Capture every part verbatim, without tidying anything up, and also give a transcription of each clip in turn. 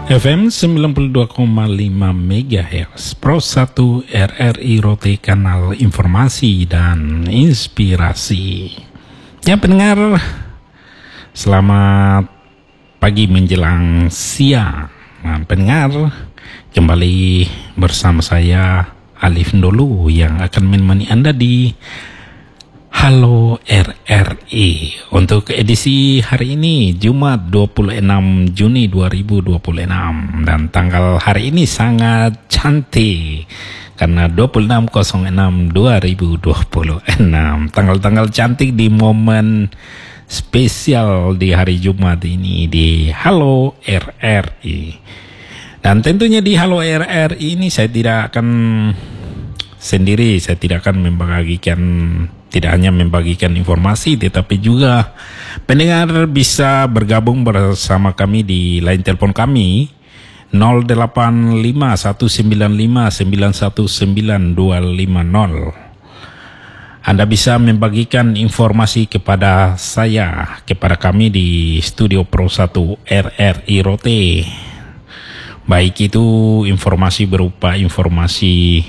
F M sembilan puluh dua koma lima MHz Pro satu R R I Rote, kanal informasi dan inspirasi. Ya pendengar, selamat pagi menjelang siang. Nah, pendengar, kembali bersama saya Alif Ndolu yang akan menemani Anda di Halo R R I untuk edisi hari ini Jumat dua puluh enam Juni dua ribu dua puluh enam, dan tanggal hari ini sangat cantik karena dua puluh enam enam dua ribu dua puluh enam, tanggal-tanggal cantik di momen spesial di hari Jumat ini di Halo R R I. Dan tentunya di Halo R R I ini saya tidak akan sendiri, saya tidak akan membagikan tidak hanya membagikan informasi, tetapi juga pendengar bisa bergabung bersama kami di line telepon kami nol delapan lima satu sembilan lima sembilan satu sembilan dua lima nol. Anda bisa membagikan informasi kepada saya, kepada kami di Studio Pro satu R R I Rote. Baik itu informasi berupa informasi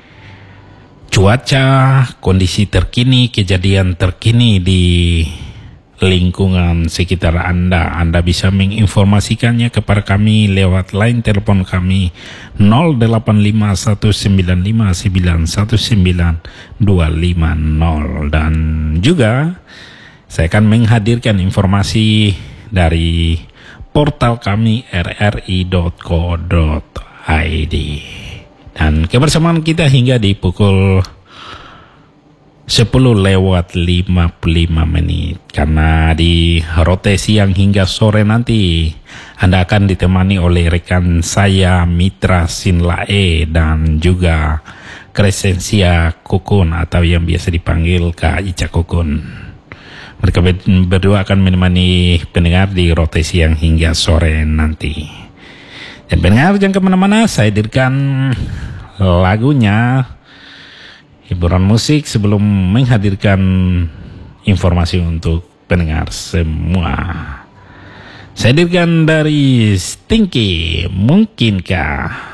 cuaca, kondisi terkini, kejadian terkini di lingkungan sekitar Anda. Anda bisa menginformasikannya kepada kami lewat line telepon kami nol delapan lima satu sembilan lima sembilan satu sembilan dua lima nol. Dan juga saya akan menghadirkan informasi dari portal kami r r i dot co dot i d. Dan kebersamaan kita hingga di pukul sepuluh lewat lima puluh lima menit. Karena di Rote siang hingga sore nanti Anda akan ditemani oleh rekan saya Mitra Sinlae dan juga Crescencia Kukun atau yang biasa dipanggil Kak Ica Kukun. Mereka berdua akan menemani pendengar di Rote siang hingga sore nanti. Dan pendengar jangan kemana-mana, saya hadirkan lagunya, hiburan musik sebelum menghadirkan informasi untuk pendengar semua. Saya hadirkan dari Stinky, Mungkinkah.